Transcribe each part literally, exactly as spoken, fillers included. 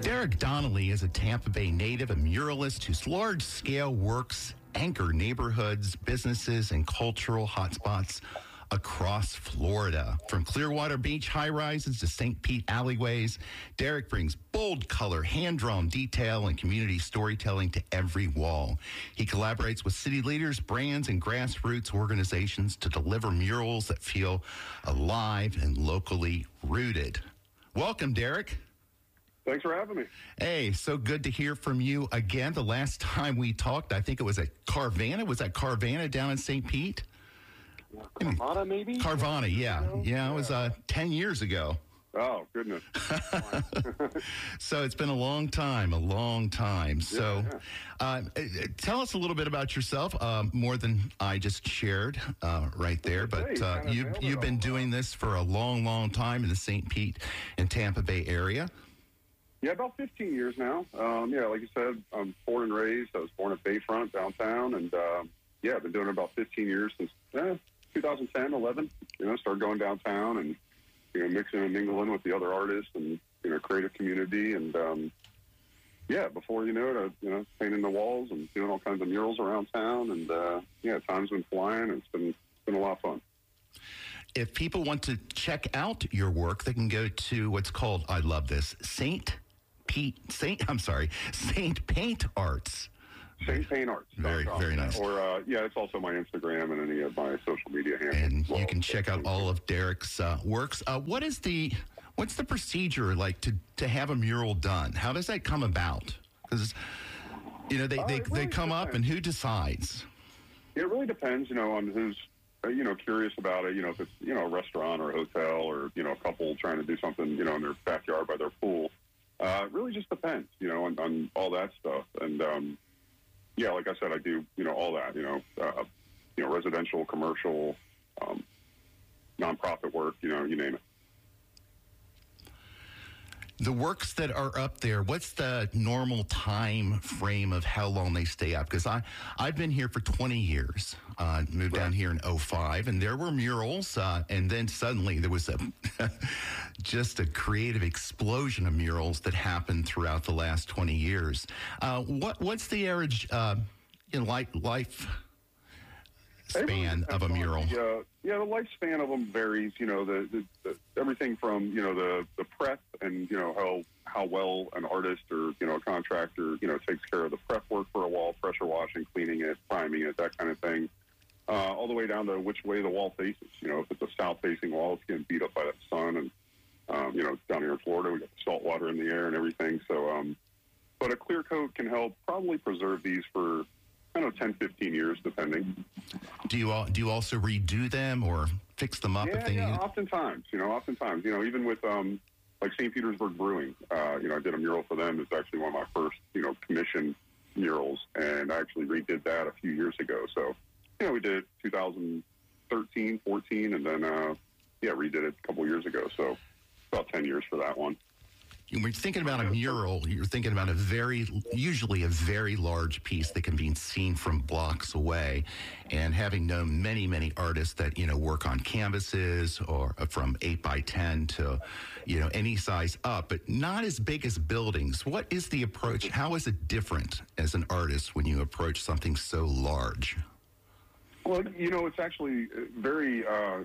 Derek Donnelly is a Tampa Bay native, a muralist whose large-scale works anchor neighborhoods, businesses, and cultural hotspots across Florida. From Clearwater Beach high-rises to Saint Pete alleyways, Derek brings bold color, hand-drawn detail, and community storytelling to every wall. He collaborates with city leaders, brands, and grassroots organizations to deliver murals that feel alive and locally rooted. Welcome, Derek. Thanks for having me. Hey, so good to hear from you again. The last time we talked, I think it was at Carvana. Was that Carvana down in Saint Pete? Carvana, maybe? Carvana, yeah. Yeah, yeah, it was uh, ten years ago. Oh, goodness. So it's been a long time, a long time. So Yeah, yeah. Uh, tell us a little bit about yourself, uh, more than I just shared uh, right there. But Hey, uh, kinda you, nailed it you've been all. doing this for a long, long time in the Saint Pete and Tampa Bay area. Yeah, about fifteen years now. Um, yeah, like you said, I'm born and raised. I was born at Bayfront downtown. And, um, yeah, I've been doing it about fifteen years since eh, twenty ten, eleven. You know, started going downtown and, you know, mixing and mingling with the other artists and, you know, creative community. And, um, yeah, before you know it, I, you know, painting the walls and doing all kinds of murals around town. And, uh, yeah, time's been flying. It's been, it's been a lot of fun. If people want to check out your work, they can go to what's called, I love this, Saint Pete, Saint, I'm sorry, Saint Paint Arts. Saint Paint Arts. Very, very nice. Or, uh, yeah, it's also my Instagram and any of my social media handles. And as well. you can check out all of Derek's uh, works. Uh, what is the, what's the procedure like to, to have a mural done? How does that come about? Because, you know, they, Uh, they, it they really come up and depends. who decides? It really depends, you know, on who's, uh, you know, curious about it. You know, if it's, you know, a restaurant or a hotel or, you know, a couple trying to do something, you know, in their backyard by their pool. Uh, it really just depends, you know, on, on all that stuff. And, um, yeah, like I said, I do, you know, all that, you know, uh, you know, residential, commercial, um, nonprofit work, you know, you name it. The works that are up there, what's the normal time frame of how long they stay up? Because I, I've been here for twenty years, uh, moved down here in oh five, and there were murals, uh, and then suddenly there was a just a creative explosion of murals that happened throughout the last twenty years. Uh, what What's the average uh, in life, life span of a mural? The, uh, yeah, the lifespan of them varies. You know, the, the, the everything from you know the the prep and you know how how well an artist or you know a contractor you know takes care of the prep work for a wall, pressure washing, cleaning it, priming it, that kind of thing, uh, all the way down to which way the wall faces. You know, if it's a south facing wall, it's getting beat up by the sun, and um, you know down here in Florida, we got the salt water in the air and everything. So, um, but a clear coat can help probably preserve these for I don't know, ten, fifteen years, depending. Do you all, do you also redo them or fix them up Yeah, if they yeah, need? oftentimes, you know, oftentimes, you know, even with, um, like Saint Petersburg Brewing, uh, you know, I did a mural for them. It's actually one of my first, you know, commission murals, and I actually redid that a few years ago. So, you know, we did it two thousand thirteen, fourteen, and then, uh, yeah, redid it a couple years ago. So, about ten years for that one. When you're thinking about a mural, you're thinking about a very, usually a very large piece that can be seen from blocks away. And having known many, many artists that, you know, work on canvases or from eight by ten to, you know, any size up, but not as big as buildings. What is the approach? How is it different as an artist when you approach something so large? Well, you know, it's actually very, uh,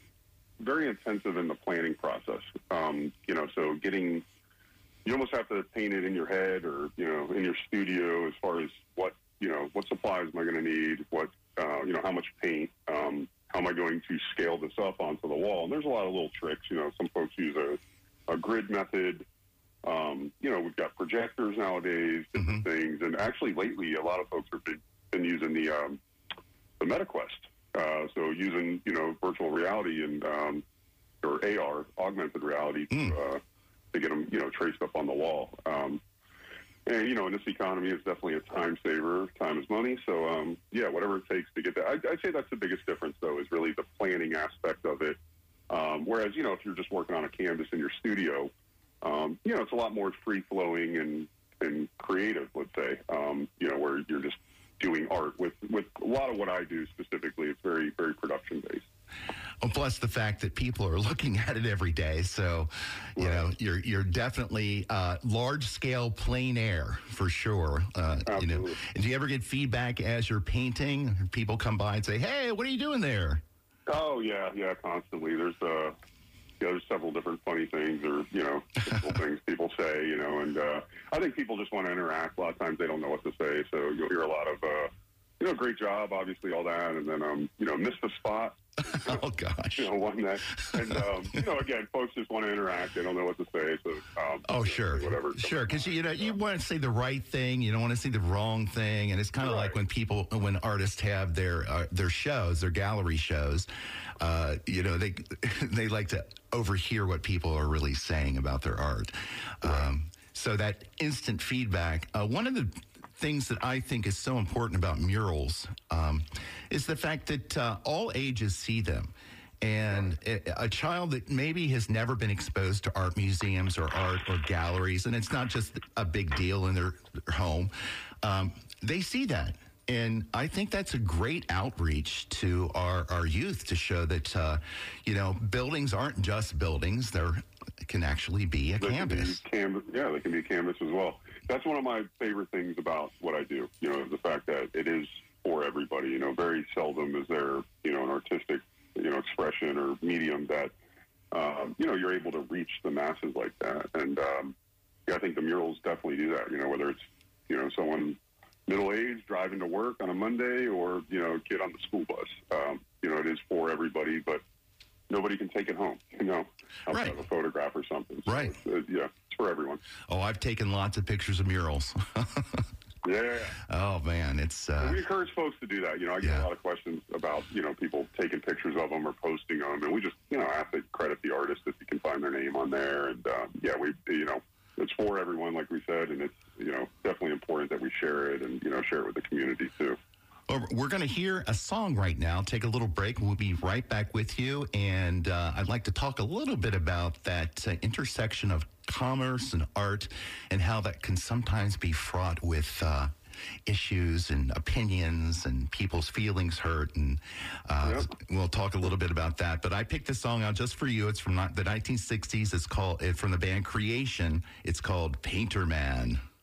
very intensive in the planning process. Um, you know, so getting... You almost have to paint it in your head or, you know, in your studio as far as what, you know, what supplies am I going to need, what, uh, you know, how much paint, um, how am I going to scale this up onto the wall? And there's a lot of little tricks. You know, some folks use a, a grid method. Um, you know, we've got projectors nowadays, different mm-hmm. things. And actually lately, a lot of folks have been, been using the, um, the MetaQuest. Uh, so using, you know, virtual reality and, um, or A R, augmented reality, mm. to, uh, to get them, you know, traced up on the wall. Um, and, you know, in this economy, it's definitely a time saver. Time is money. So, um, yeah, whatever it takes to get that. I'd, I'd say that's the biggest difference, though, is really the planning aspect of it. Um, whereas, you know, if you're just working on a canvas in your studio, um, you know, it's a lot more free-flowing and, and creative, let's say, um, you know, where you're just doing art. With, with a lot of what I do specifically, it's very, very production-based. Well, plus the fact that people are looking at it every day. So, you know, you're you're definitely uh, large scale plein air for sure. Uh, you know, and do you ever get feedback as you're painting? People come by and say, "Hey, what are you doing there?" Oh yeah, yeah, constantly. There's uh, yeah, there's several different funny things or you know simple things people say. You know, and uh, I think people just want to interact. A lot of times they don't know what to say, so you'll hear a lot of uh, you know, great job, obviously all that, and then um, you know, missed the spot. Oh gosh! You know, one that, and um, you know, again, folks just want to interact. They don't know what to say, so um, oh sure, whatever, sure, because you know you want to say the right thing, you don't want to say the wrong thing, and it's kind of right. like when people, when artists have their uh, their shows, their gallery shows, uh, you know, they they like to overhear what people are really saying about their art. Right. Um, so that instant feedback, uh, one of the things that I think is so important about murals um, is the fact that uh, all ages see them. And a, a child that maybe has never been exposed to art museums or art or galleries, and it's not just a big deal in their home, um, they see that. And I think that's a great outreach to our, our youth to show that, uh, you know, buildings aren't just buildings. They can actually be a they canvas. Can be canvas. Yeah, they can be a canvas as well. That's one of my favorite things about what I do, you know, the fact that it is for everybody. You know, very seldom is there, you know, an artistic, you know, expression or medium that, um, you know, you're able to reach the masses like that. And, um, yeah, I think the murals definitely do that, you know, whether it's, you know, someone middle-aged driving to work on a Monday or, you know, a kid on the school bus. Um, you know, it is for everybody, but nobody can take it home, you know, outside right. of a photograph or something. So right. It's, uh, yeah, it's for everyone. Oh, I've taken lots of pictures of murals. Yeah. Oh, man, it's... Uh, we encourage folks to do that. You know, I get yeah. a lot of questions about, you know, people taking pictures of them or posting them, and we just, you know, ask to credit the artist if you can find their name on there. And, um, yeah, we, you know, it's for everyone, like we said, and it's, you know, definitely important that we share it and, you know, share it with the community, too. Well, we're going to hear a song right now. Take a little break. We'll be right back with you. And uh, I'd like to talk a little bit about that uh, intersection of commerce and art and how that can sometimes be fraught with uh, issues and opinions and people's feelings hurt. And uh, yep. we'll talk a little bit about that. But I picked this song out just for you. It's from the nineteen sixties. It's called, it's from the band Creation. It's called Painter Man.